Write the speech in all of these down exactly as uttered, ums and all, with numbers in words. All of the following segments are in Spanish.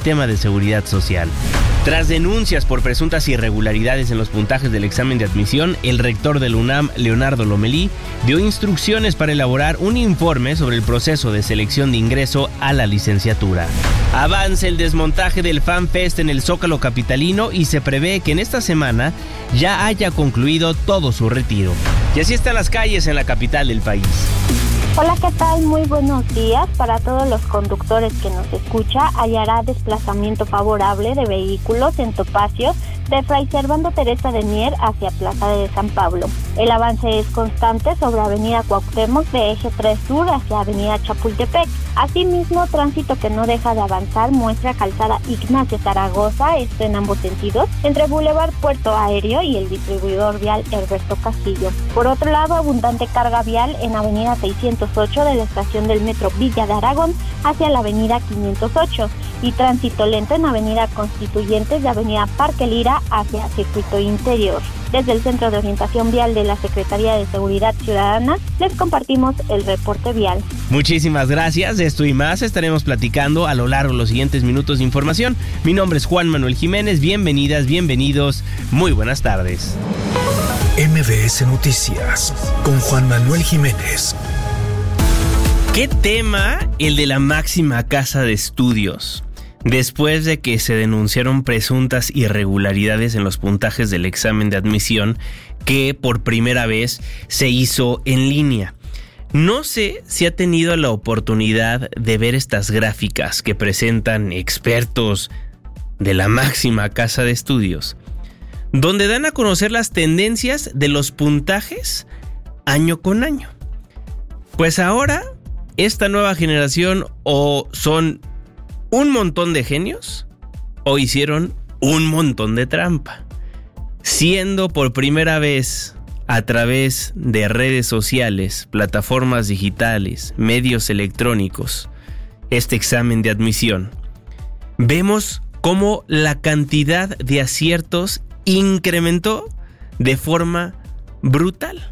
sistema de seguridad social. Tras denuncias por presuntas irregularidades en los puntajes del examen de admisión, el rector del UNAM, Leonardo Lomelí, dio instrucciones para elaborar un informe sobre el proceso de selección de ingreso a la licenciatura. Avanza el desmontaje del FanFest en el Zócalo capitalino y se prevé que en esta semana ya haya concluido todo su retiro. Y así están las calles en la capital del país. Hola, ¿qué tal? Muy buenos días. Para todos los conductores que nos escucha, hallará desplazamiento favorable de vehículos en Topacio de Fray Servando Teresa de Mier hacia Plaza de San Pablo. El avance es constante sobre Avenida Cuauhtémoc de Eje tres Sur hacia Avenida Chapultepec. Asimismo, tránsito que no deja de avanzar muestra Calzada Ignacio Zaragoza, esto en ambos sentidos, entre Boulevard Puerto Aéreo y el distribuidor vial Herberto Castillo. Por otro lado, abundante carga vial en Avenida seiscientos ocho de la estación del Metro Villa de Aragón hacia la Avenida quinientos ocho y tránsito lento en Avenida Constituyentes y Avenida Parque Lira hacia Circuito Interior. Desde el Centro de Orientación Vial de la Secretaría de Seguridad Ciudadana, les compartimos el reporte vial. Muchísimas gracias. De esto y más estaremos platicando a lo largo de los siguientes minutos de información. Mi nombre es Juan Manuel Jiménez. Bienvenidas, bienvenidos. Muy buenas tardes. M B S Noticias con Juan Manuel Jiménez. ¿Qué tema el de la máxima casa de estudios? Después de que se denunciaron presuntas irregularidades en los puntajes del examen de admisión que por primera vez se hizo en línea. No sé si ha tenido la oportunidad de ver estas gráficas que presentan expertos de la máxima casa de estudios, donde dan a conocer las tendencias de los puntajes año con año. Pues ahora, esta nueva generación o son un montón de genios o hicieron un montón de trampa, siendo por primera vez a través de redes sociales, plataformas digitales, medios electrónicos, este examen de admisión. Vemos cómo la cantidad de aciertos incrementó de forma brutal.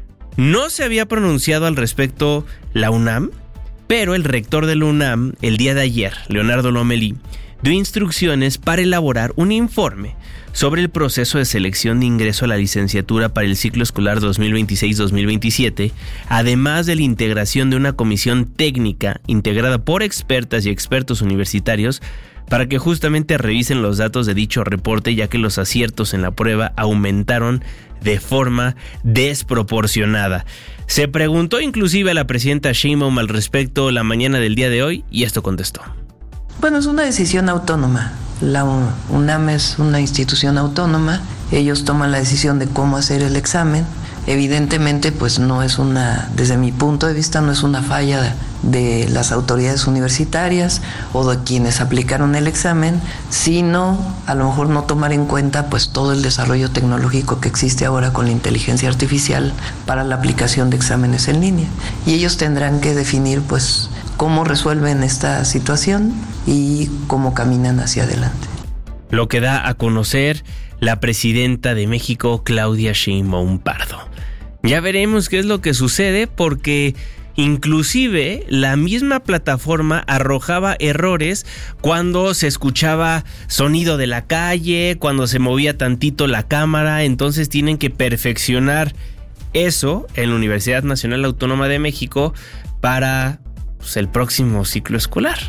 No se había pronunciado al respecto la UNAM, pero el rector de la UNAM, el día de ayer, Leonardo Lomelí, dio instrucciones para elaborar un informe sobre el proceso de selección de ingreso a la licenciatura para el ciclo escolar dos mil veintiséis dos mil veintisiete, además de la integración de una comisión técnica integrada por expertas y expertos universitarios para que justamente revisen los datos de dicho reporte, ya que los aciertos en la prueba aumentaron de forma desproporcionada. Se preguntó inclusive a la presidenta Sheinbaum al respecto la mañana del día de hoy y esto contestó. Bueno, es una decisión autónoma. La UNAM es una institución autónoma. Ellos toman la decisión de cómo hacer el examen. Evidentemente, pues no es una, desde mi punto de vista, no es una falla de las autoridades universitarias o de quienes aplicaron el examen, sino a lo mejor no tomar en cuenta pues todo el desarrollo tecnológico que existe ahora con la inteligencia artificial para la aplicación de exámenes en línea. Y ellos tendrán que definir pues cómo resuelven esta situación y cómo caminan hacia adelante. Lo que da a conocer la presidenta de México, Claudia Sheinbaum Pardo. Ya veremos qué es lo que sucede porque inclusive la misma plataforma arrojaba errores cuando se escuchaba sonido de la calle, cuando se movía tantito la cámara, entonces tienen que perfeccionar eso en la Universidad Nacional Autónoma de México para pues, el próximo ciclo escolar.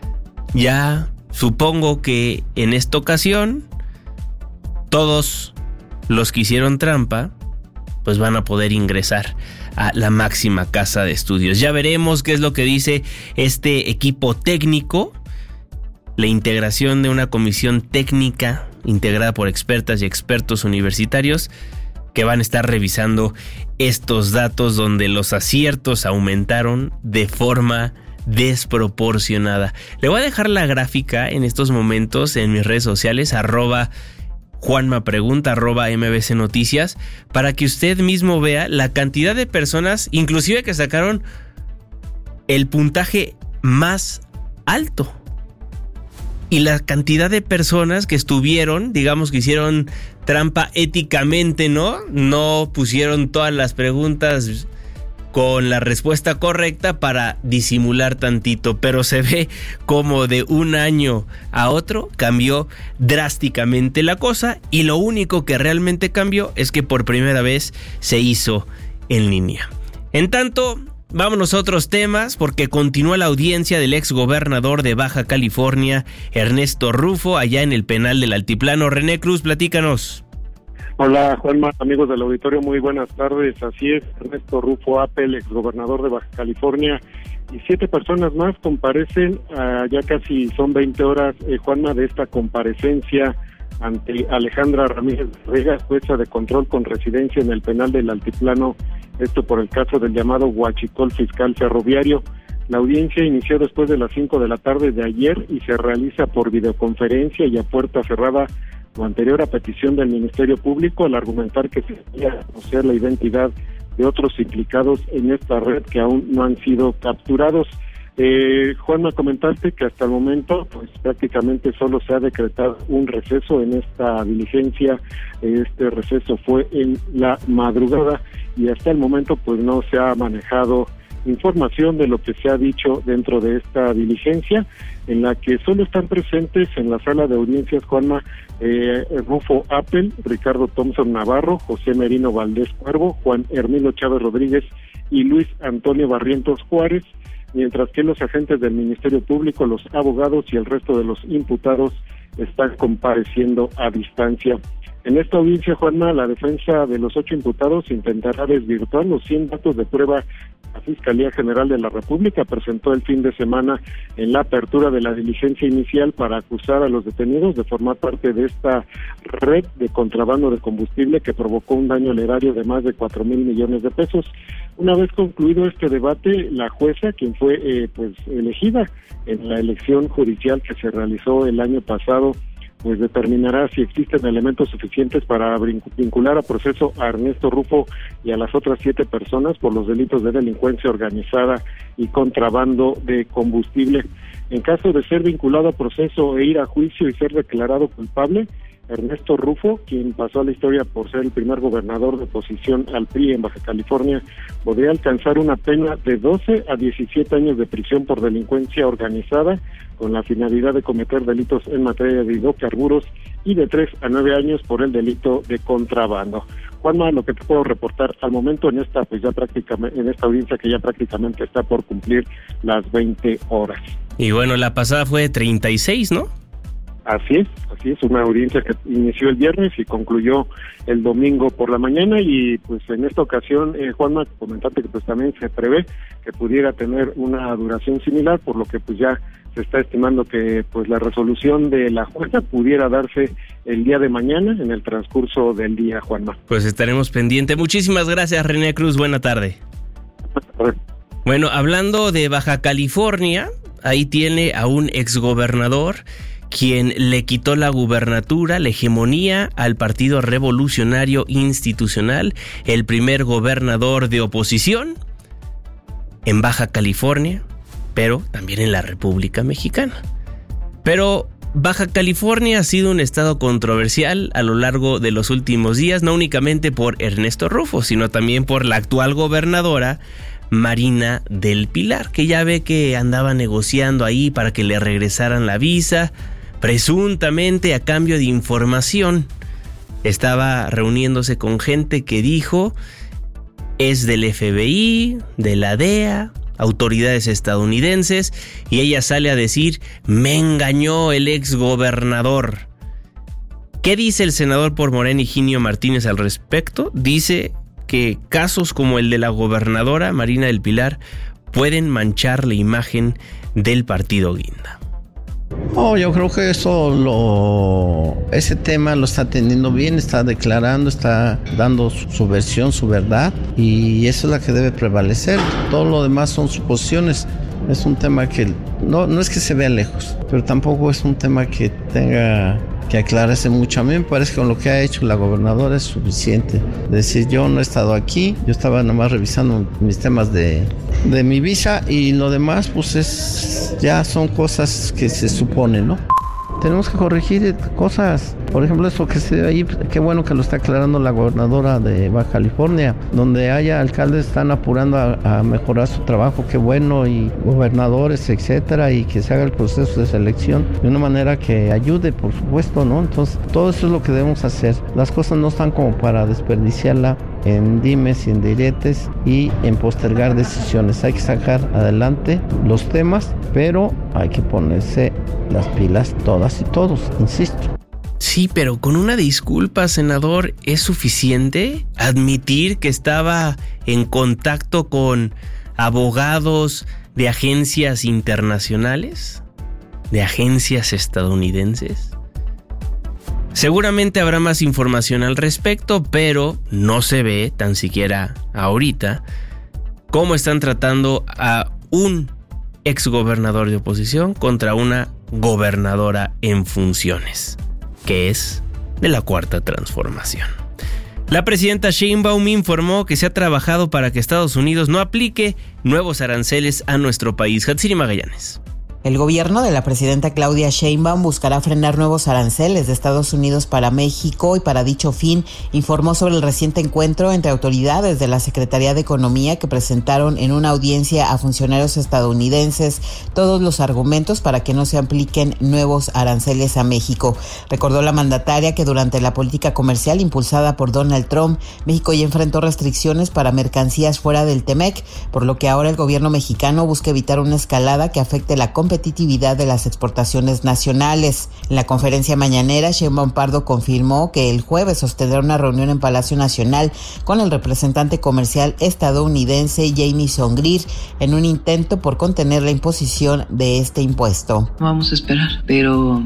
Ya supongo que en esta ocasión todos los que hicieron trampa pues van a poder ingresar a la máxima casa de estudios. Ya veremos qué es lo que dice este equipo técnico, la integración de una comisión técnica integrada por expertas y expertos universitarios que van a estar revisando estos datos donde los aciertos aumentaron de forma desproporcionada. Le voy a dejar la gráfica en estos momentos en mis redes sociales, arroba Juanma Pregunta, arroba M B C Noticias, para que usted mismo vea la cantidad de personas, inclusive que sacaron el puntaje más alto. Y la cantidad de personas que estuvieron, digamos que hicieron trampa éticamente, ¿no? No pusieron todas las preguntas con la respuesta correcta para disimular tantito, pero se ve como de un año a otro cambió drásticamente la cosa, y lo único que realmente cambió es que por primera vez se hizo en línea. En tanto, vámonos a otros temas, porque continúa la audiencia del ex gobernador de Baja California, Ernesto Rufo, allá en el penal del Altiplano. René Cruz, platícanos. Hola, Juanma, amigos del auditorio, muy buenas tardes. Así es, Ernesto Rufo Appel, exgobernador de Baja California, y siete personas más comparecen, uh, ya casi son veinte horas, eh, Juanma, de esta comparecencia ante Alejandra Ramírez Vega, jueza de control con residencia en el penal del Altiplano, esto por el caso del llamado huachicol fiscal ferroviario. La audiencia inició después de las cinco de la tarde de ayer y se realiza por videoconferencia y a puerta cerrada, lo anterior a petición del Ministerio Público, al argumentar que se quería conocer la identidad de otros implicados en esta red que aún no han sido capturados. Eh, Juanma, comentaste que hasta el momento pues prácticamente solo se ha decretado un receso en esta diligencia. Este receso fue en la madrugada y hasta el momento pues no se ha manejado información de lo que se ha dicho dentro de esta diligencia, en la que solo están presentes en la sala de audiencias, Juanma, eh, Rufo Appel, Ricardo Thompson Navarro, José Merino Valdés Cuervo, Juan Hermilo Chávez Rodríguez y Luis Antonio Barrientos Juárez, mientras que los agentes del Ministerio Público, los abogados y el resto de los imputados están compareciendo a distancia. En esta audiencia, Juanma, la defensa de los ocho imputados intentará desvirtuar los cien datos de prueba que la Fiscalía General de la República presentó el fin de semana en la apertura de la diligencia inicial para acusar a los detenidos de formar parte de esta red de contrabando de combustible que provocó un daño al erario de más de cuatro mil millones de pesos. Una vez concluido este debate, la jueza, quien fue eh, pues elegida en la elección judicial que se realizó el año pasado, pues determinará si existen elementos suficientes para vincular a proceso a Ernesto Rufo y a las otras siete personas por los delitos de delincuencia organizada y contrabando de combustible. En caso de ser vinculado a proceso e ir a juicio y ser declarado culpable, Ernesto Rufo, quien pasó a la historia por ser el primer gobernador de oposición al P R I en Baja California, podría alcanzar una pena de doce a diecisiete años de prisión por delincuencia organizada, con la finalidad de cometer delitos en materia de hidrocarburos, y de tres a nueve años por el delito de contrabando. Juanma, lo que te puedo reportar al momento en esta pues ya prácticamente en esta audiencia que ya prácticamente está por cumplir las veinte horas. Y bueno, la pasada fue de treinta y seis, ¿no? Así es, así es, una audiencia que inició el viernes y concluyó el domingo por la mañana, y pues en esta ocasión, eh, Juanma, comentarte que pues también se prevé que pudiera tener una duración similar, por lo que pues ya se está estimando que pues la resolución de la jueza pudiera darse el día de mañana, en el transcurso del día, Juanma. Pues estaremos pendientes. Muchísimas gracias, René Cruz, buena tarde. Bueno, hablando de Baja California, ahí tiene a un exgobernador quien le quitó la gubernatura, la hegemonía al Partido Revolucionario Institucional, el primer gobernador de oposición en Baja California, pero también en la República Mexicana. Pero Baja California ha sido un estado controversial a lo largo de los últimos días, no únicamente por Ernesto Rufo, sino también por la actual gobernadora Marina del Pilar, que ya ve que andaba negociando ahí para que le regresaran la visa, presuntamente a cambio de información. Estaba reuniéndose con gente que dijo es del F B I, de la D E A, autoridades estadounidenses, y ella sale a decir: me engañó el ex gobernador. ¿Qué dice el senador por Morena, Higinio Martínez, al respecto? Dice que casos como el de la gobernadora Marina del Pilar pueden manchar la imagen del partido Guinda. Oh, yo creo que eso lo, ese tema lo está teniendo bien, está declarando, está dando su, su versión, su verdad, y eso es la que debe prevalecer. Todo lo demás son suposiciones. Es un tema que no, no es que se vea lejos, pero tampoco es un tema que tenga que aclararse mucho. A mí me parece que con lo que ha hecho la gobernadora es suficiente. Es decir, yo no he estado aquí, yo estaba nomás revisando mis temas de, de mi visa, y lo demás pues es ya son cosas que se suponen, ¿no? Tenemos que corregir cosas. Por ejemplo, eso que se ve ahí, qué bueno que lo está aclarando la gobernadora de Baja California. Donde haya alcaldes están apurando a, a mejorar su trabajo, qué bueno, y gobernadores, etcétera, y que se haga el proceso de selección de una manera que ayude, por supuesto, ¿no? Entonces, todo eso es lo que debemos hacer. Las cosas no están como para desperdiciarla en dimes y en diretes y en postergar decisiones. Hay que sacar adelante los temas, pero hay que ponerse las pilas todas y todos, insisto. Sí, pero con una disculpa, senador, ¿es suficiente admitir que estaba en contacto con abogados de agencias internacionales, de agencias estadounidenses? Seguramente habrá más información al respecto, pero no se ve, tan siquiera ahorita, cómo están tratando a un exgobernador de oposición contra una gobernadora en funciones, que es de la Cuarta Transformación. La presidenta Sheinbaum informó que se ha trabajado para que Estados Unidos no aplique nuevos aranceles a nuestro país. Hatsiri Magallanes. El gobierno de la presidenta Claudia Sheinbaum buscará frenar nuevos aranceles de Estados Unidos para México y para dicho fin informó sobre el reciente encuentro entre autoridades de la Secretaría de Economía que presentaron en una audiencia a funcionarios estadounidenses todos los argumentos para que no se apliquen nuevos aranceles a México. Recordó la mandataria que durante la política comercial impulsada por Donald Trump, México ya enfrentó restricciones para mercancías fuera del T-MEC, por lo que ahora el gobierno mexicano busca evitar una escalada que afecte la competitividad competitividad de las exportaciones nacionales. En la conferencia mañanera, Sheinbaum Pardo confirmó que el jueves sostendrá una reunión en Palacio Nacional con el representante comercial estadounidense Jamieson Greer en un intento por contener la imposición de este impuesto. Vamos a esperar, pero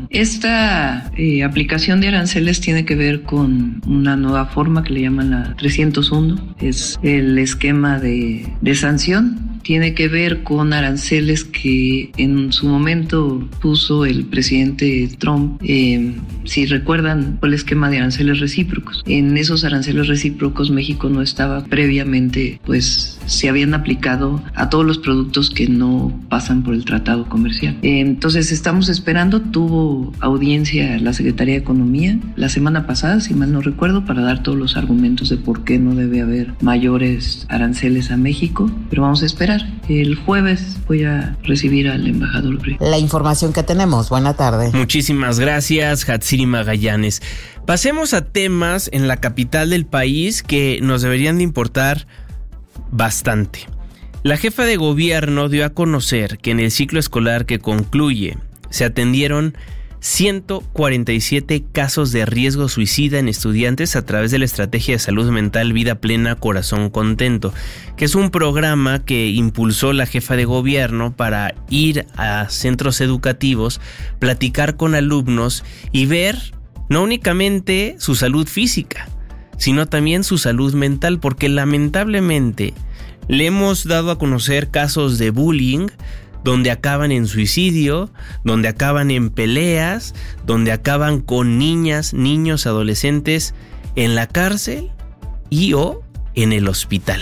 esta eh, aplicación de aranceles tiene que ver con una nueva forma que le llaman la trescientos uno, es el esquema de, de sanción. Tiene que ver con aranceles que en su momento puso el presidente Trump. Eh, si recuerdan, fue el esquema de aranceles recíprocos. En esos aranceles recíprocos México no estaba previamente, pues se habían aplicado a todos los productos que no pasan por el tratado comercial. Eh, entonces estamos esperando, tuvo audiencia la Secretaría de Economía la semana pasada, si mal no recuerdo, para dar todos los argumentos de por qué no debe haber mayores aranceles a México, pero vamos a esperar. El jueves voy a recibir al embajador Greer. La información que tenemos. Buena tarde. Muchísimas gracias, Hatsiri Magallanes. Pasemos a temas en la capital del país que nos deberían de importar bastante. La jefa de gobierno dio a conocer que en el ciclo escolar que concluye se atendieron ciento cuarenta y siete casos de riesgo suicida en estudiantes a través de la estrategia de salud mental Vida Plena Corazón Contento, que es un programa que impulsó la jefa de gobierno para ir a centros educativos, platicar con alumnos y ver no únicamente su salud física, sino también su salud mental, porque lamentablemente le hemos dado a conocer casos de bullying donde acaban en suicidio, donde acaban en peleas, donde acaban con niñas, niños, adolescentes en la cárcel y o en el hospital.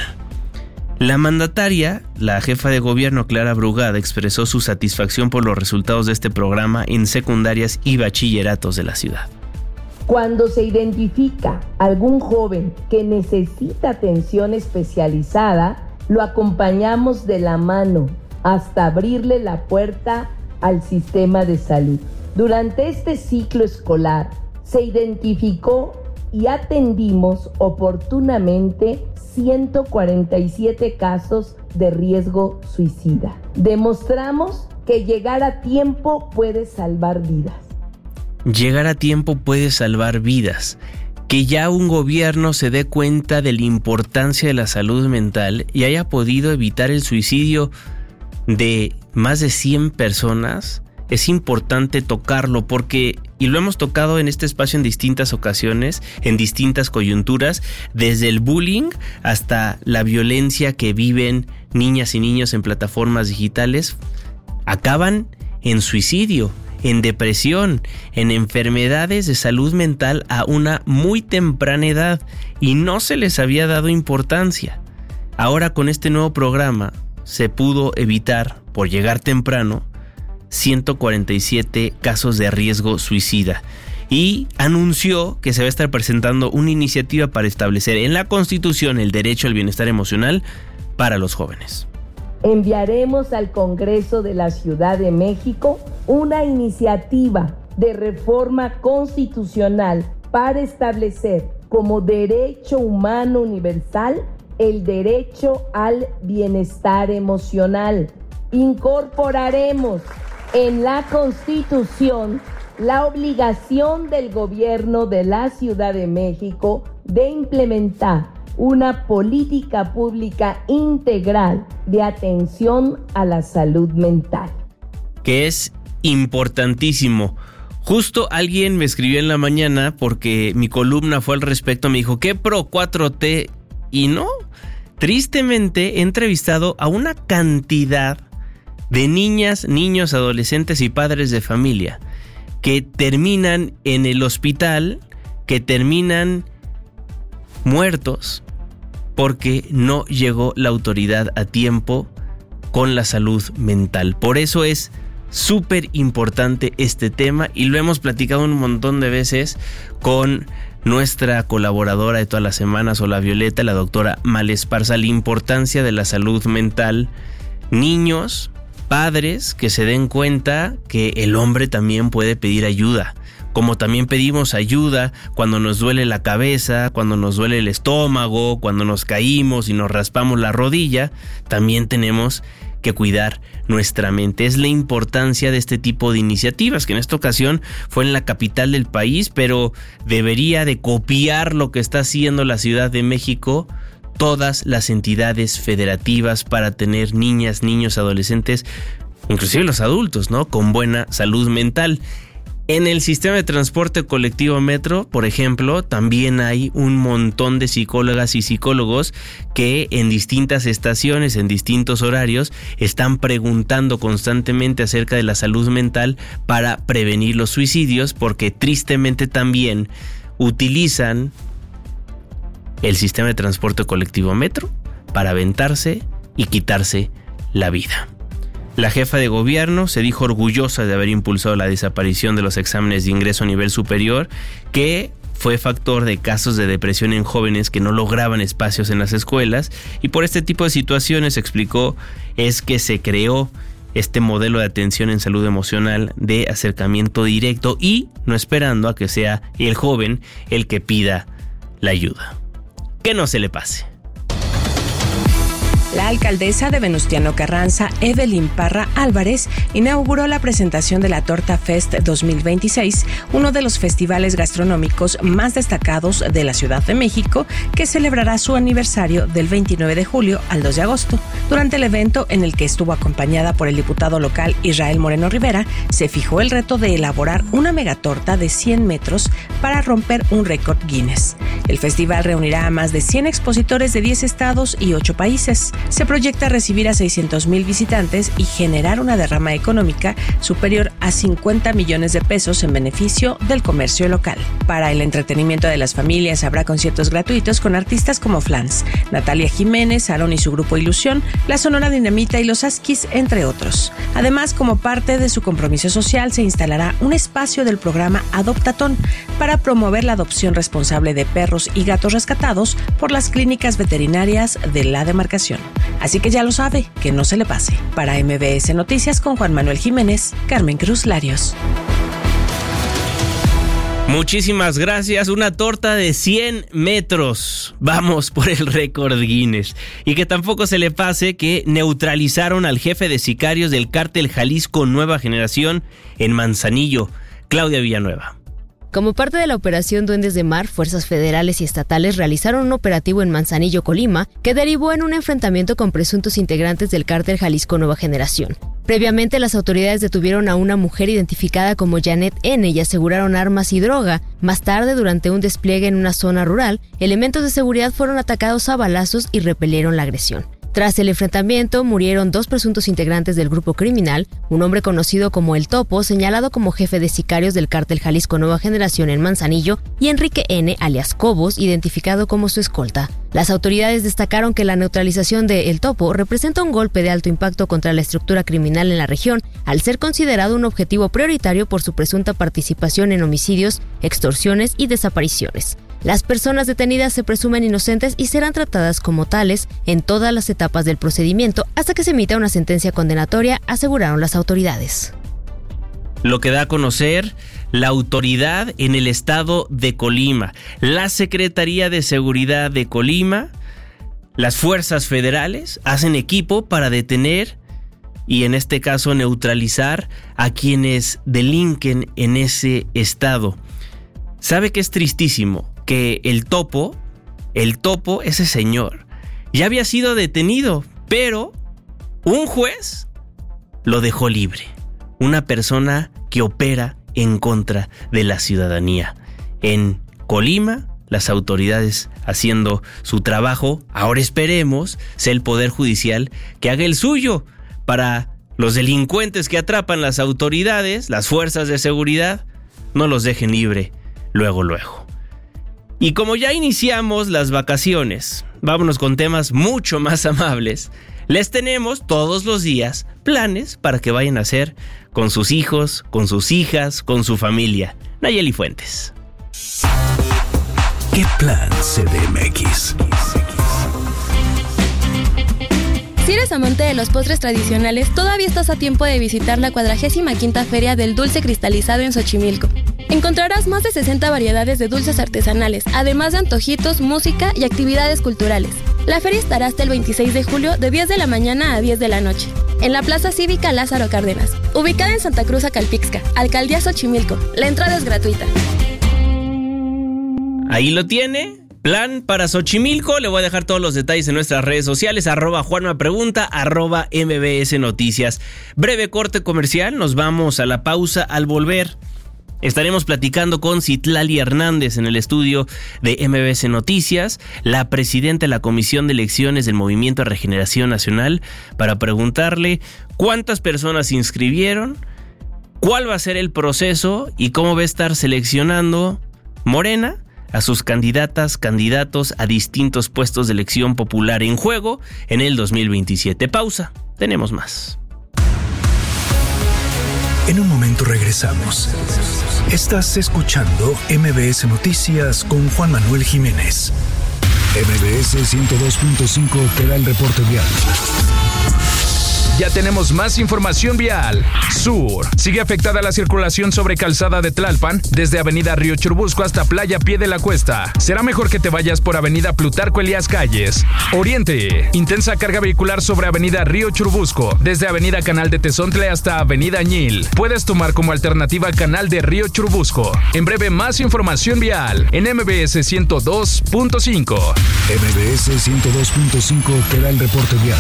La mandataria, la jefa de gobierno Clara Brugada, expresó su satisfacción por los resultados de este programa en secundarias y bachilleratos de la ciudad. Cuando se identifica algún joven que necesita atención especializada, lo acompañamos de la mano hasta abrirle la puerta al sistema de salud. Durante este ciclo escolar se identificó y atendimos oportunamente ciento cuarenta y siete casos de riesgo suicida. Demostramos que llegar a tiempo puede salvar vidas. Llegar a tiempo puede salvar vidas. Que ya un gobierno se dé cuenta de la importancia de la salud mental y haya podido evitar el suicidio de más de cien personas, es importante tocarlo porque, y lo hemos tocado en este espacio en distintas ocasiones, en distintas coyunturas, desde el bullying hasta la violencia que viven niñas y niños en plataformas digitales, acaban en suicidio, en depresión, en enfermedades de salud mental a una muy temprana edad y no se les había dado importancia. Ahora con este nuevo programa se pudo evitar, por llegar temprano, ciento cuarenta y siete casos de riesgo suicida. Y anunció que se va a estar presentando una iniciativa para establecer en la Constitución el derecho al bienestar emocional para los jóvenes. Enviaremos al Congreso de la Ciudad de México una iniciativa de reforma constitucional para establecer como derecho humano universal el derecho al bienestar emocional. Incorporaremos en la Constitución la obligación del gobierno de la Ciudad de México de implementar una política pública integral de atención a la salud mental. Que es importantísimo. Justo alguien me escribió en la mañana porque mi columna fue al respecto, me dijo, ¿qué pro cuatro T? Y no, tristemente he entrevistado a una cantidad de niñas, niños, adolescentes y padres de familia que terminan en el hospital, que terminan muertos porque no llegó la autoridad a tiempo con la salud mental. Por eso es súper importante este tema y lo hemos platicado un montón de veces con nuestra colaboradora de todas las semanas, Hola Violeta, la doctora Mal Esparza, la importancia de la salud mental. Niños, padres que se den cuenta que el hombre también puede pedir ayuda, como también pedimos ayuda cuando nos duele la cabeza, cuando nos duele el estómago, cuando nos caímos y nos raspamos la rodilla, también tenemos que cuidar nuestra mente. Es la importancia de este tipo de iniciativas, que en esta ocasión fue en la capital del país, pero debería de copiar lo que está haciendo la Ciudad de México, todas las entidades federativas, para tener niñas, niños, adolescentes, inclusive los adultos, ¿no?, con buena salud mental. En el sistema de transporte colectivo Metro, por ejemplo, también hay un montón de psicólogas y psicólogos que en distintas estaciones, en distintos horarios, están preguntando constantemente acerca de la salud mental para prevenir los suicidios, porque tristemente también utilizan el sistema de transporte colectivo Metro para aventarse y quitarse la vida. La jefa de gobierno se dijo orgullosa de haber impulsado la desaparición de los exámenes de ingreso a nivel superior, que fue factor de casos de depresión en jóvenes que no lograban espacios en las escuelas, y por este tipo de situaciones, explicó, es que se creó este modelo de atención en salud emocional de acercamiento directo y no esperando a que sea el joven el que pida la ayuda. Que no se le pase. La alcaldesa de Venustiano Carranza, Evelyn Parra Álvarez, inauguró la presentación de la Torta Fest dos mil veintiséis, uno de los festivales gastronómicos más destacados de la Ciudad de México, que celebrará su aniversario del veintinueve de julio al dos de agosto. Durante el evento, en el que estuvo acompañada por el diputado local Israel Moreno Rivera, se fijó el reto de elaborar una megatorta de cien metros para romper un récord Guinness. El festival reunirá a más de cien expositores de diez estados y ocho países. Se proyecta recibir a seiscientos mil visitantes y generar una derrama económica superior a cincuenta millones de pesos en beneficio del comercio local. Para el entretenimiento de las familias habrá conciertos gratuitos con artistas como Flans, Natalia Jiménez, Aarón y su grupo Ilusión, la Sonora Dinamita y los Askis, entre otros. Además, como parte de su compromiso social, se instalará un espacio del programa Adoptatón para promover la adopción responsable de perros y gatos rescatados por las clínicas veterinarias de la demarcación. Así que ya lo sabe, que no se le pase. Para M B S Noticias con Juan Manuel Jiménez, Carmen Cruz Larios. Muchísimas gracias. Una torta de cien metros. Vamos por el récord Guinness. Y que tampoco se le pase que neutralizaron al jefe de sicarios del cártel Jalisco Nueva Generación en Manzanillo, Claudia Villanueva. Como parte de la operación Duendes de Mar, fuerzas federales y estatales realizaron un operativo en Manzanillo, Colima, que derivó en un enfrentamiento con presuntos integrantes del cártel Jalisco Nueva Generación. Previamente, las autoridades detuvieron a una mujer identificada como Janet N. y aseguraron armas y droga. Más tarde, durante un despliegue en una zona rural, elementos de seguridad fueron atacados a balazos y repelieron la agresión. Tras el enfrentamiento, murieron dos presuntos integrantes del grupo criminal, un hombre conocido como El Topo, señalado como jefe de sicarios del cártel Jalisco Nueva Generación en Manzanillo, y Enrique N., alias Cobos, identificado como su escolta. Las autoridades destacaron que la neutralización de El Topo representa un golpe de alto impacto contra la estructura criminal en la región, al ser considerado un objetivo prioritario por su presunta participación en homicidios, extorsiones y desapariciones. Las personas detenidas se presumen inocentes y serán tratadas como tales en todas las etapas del procedimiento hasta que se emita una sentencia condenatoria, aseguraron las autoridades. Lo que da a conocer la autoridad en el estado de Colima, la Secretaría de Seguridad de Colima, las fuerzas federales hacen equipo para detener y en este caso neutralizar a quienes delinquen en ese estado. ¿Sabe qué es tristísimo? Que el topo, el topo, ese señor, ya había sido detenido, pero un juez lo dejó libre. Una persona que opera en contra de la ciudadanía. En Colima, las autoridades haciendo su trabajo. Ahora esperemos sea el Poder Judicial que haga el suyo para los delincuentes que atrapan las autoridades, las fuerzas de seguridad, no los dejen libre luego, luego. Y como ya iniciamos las vacaciones, vámonos con temas mucho más amables. Les tenemos todos los días planes para que vayan a hacer con sus hijos, con sus hijas, con su familia. Nayeli Fuentes. ¿Qué plan C D M X? Si eres amante de los postres tradicionales, todavía estás a tiempo de visitar la cuadragésima quinta Feria del Dulce Cristalizado en Xochimilco. Encontrarás más de sesenta variedades de dulces artesanales, además de antojitos, música y actividades culturales. La feria estará hasta el veintiséis de julio de diez de la mañana a diez de la noche, en la Plaza Cívica Lázaro Cárdenas, ubicada en Santa Cruz Acalpixca, Alcaldía Xochimilco. La entrada es gratuita. Ahí lo tiene. Plan para Xochimilco. Le voy a dejar todos los detalles en nuestras redes sociales. Arroba Juanma Pregunta, arroba M B S Noticias. Breve corte comercial. Nos vamos a la pausa. Al volver estaremos platicando con Citlali Hernández en el estudio de M B S Noticias, la presidenta de la Comisión de Elecciones del Movimiento de Regeneración Nacional, para preguntarle cuántas personas se inscribieron, cuál va a ser el proceso y cómo va a estar seleccionando Morena a sus candidatas, candidatos a distintos puestos de elección popular en juego en el dos mil veintisiete. Pausa, tenemos más. En un momento regresamos. Estás escuchando M B S Noticias con Juan Manuel Jiménez. M B S ciento dos punto cinco te da el reporte vial. Ya tenemos más información vial. Sur. Sigue afectada la circulación sobre Calzada de Tlalpan, desde Avenida Río Churubusco hasta Playa Pie de la Cuesta. Será mejor que te vayas por Avenida Plutarco Elías Calles. Oriente. Intensa carga vehicular sobre Avenida Río Churubusco, desde Avenida Canal de Tezontle hasta Avenida Añil. Puedes tomar como alternativa Canal de Río Churubusco. En breve, más información vial en M B S ciento dos punto cinco. M B S ciento dos punto cinco te da el reporte vial.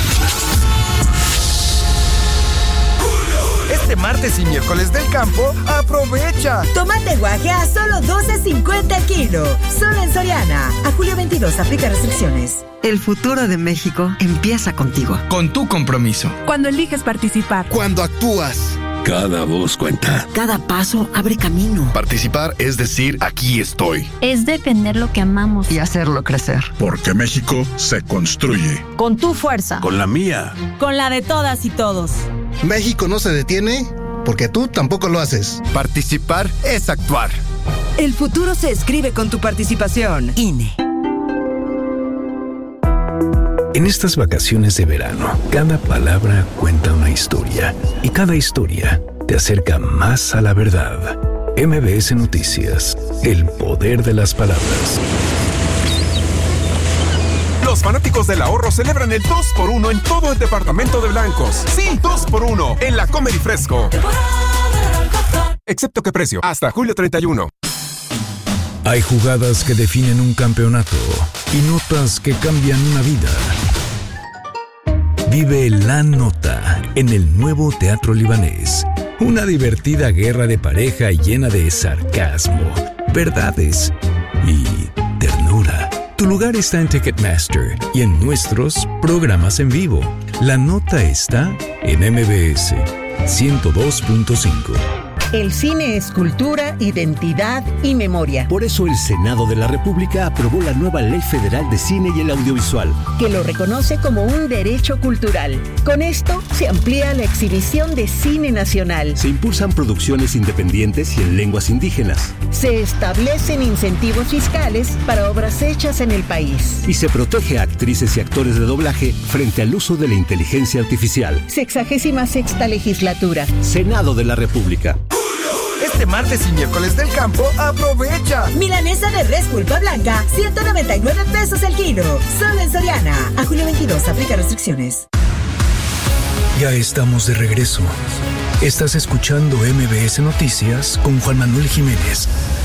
Este martes y miércoles del campo, aprovecha. Tomate guaje a solo doce cincuenta kilo. Solo en Soriana. A julio veintidós, aplica restricciones. El futuro de México empieza contigo. Con tu compromiso. Cuando eliges participar. Cuando actúas. Cada voz cuenta. Cada paso abre camino. Participar es decir, aquí estoy. Es defender lo que amamos. Y hacerlo crecer. Porque México se construye. Con tu fuerza. Con la mía. Con la de todas y todos. México no se detiene porque tú tampoco lo haces. Participar es actuar. El futuro se escribe con tu participación. I N E. En estas vacaciones de verano, cada palabra cuenta una historia y cada historia te acerca más a la verdad. M B S Noticias, el poder de las palabras. Los fanáticos del ahorro celebran el dos por uno en todo el departamento de blancos. Sí, dos por uno en la Comer y Fresco. Excepto que precio, hasta julio treinta y uno. Hay jugadas que definen un campeonato y notas que cambian una vida. Vive La Nota en el nuevo Teatro Libanés. Una divertida guerra de pareja llena de sarcasmo, verdades y ternura. Tu Tu lugar está en Ticketmaster y en nuestros programas en vivo. La nota está en M B S ciento dos punto cinco. El cine es cultura, identidad y memoria. Por eso el Senado de la República aprobó la nueva Ley Federal de Cine y el Audiovisual, que lo reconoce como un derecho cultural. Con esto se amplía la exhibición de cine nacional. Se impulsan producciones independientes y en lenguas indígenas. Se establecen incentivos fiscales para obras hechas en el país. Y se protege a actrices y actores de doblaje frente al uso de la inteligencia artificial. Sexagésima sexta legislatura. Senado de la República. Este martes y miércoles del campo, aprovecha. Milanesa de res pulpa blanca, ciento noventa y nueve pesos el kilo. Solo en Soriana. A julio veintidós, aplica restricciones. Ya estamos de regreso. Estás escuchando M B S Noticias con Juan Manuel Jiménez.